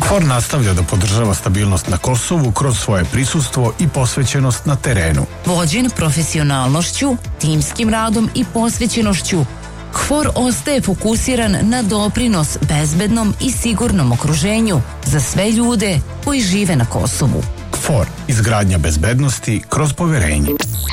KFOR nastavlja da podržava stabilnost na Kosovu kroz svoje prisustvo i posvećenost na terenu. Vođen profesionalnošću, timskim radom i posvećenošću, KFOR ostaje fokusiran na doprinos bezbednom i sigurnom okruženju za sve ljude koji žive na Kosovu. KFOR, izgradnja bezbednosti kroz poverenje.